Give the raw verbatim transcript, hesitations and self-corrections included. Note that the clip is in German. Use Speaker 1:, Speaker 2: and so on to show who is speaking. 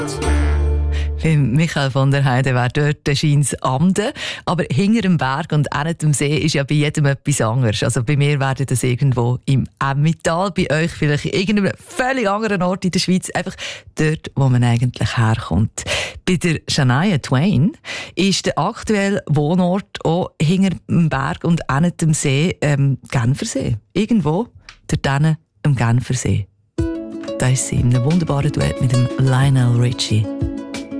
Speaker 1: Bei Michael von der Heide wäre dort scheint Amden. Aber hinter dem Berg und auch dem See ist ja bei jedem etwas anderes. Also bei mir wäre das irgendwo im Emmental, bei euch vielleicht in irgendeinem völlig anderen Ort in der Schweiz. Einfach dort, wo man eigentlich herkommt. Bei der Shania Twain ist der aktuelle Wohnort auch hinter dem Berg und auch dem See ähm, Genfersee. Irgendwo dort hinten am Genfersee. Da ist sie in einem wunderbaren Duett mit dem Lionel Richie.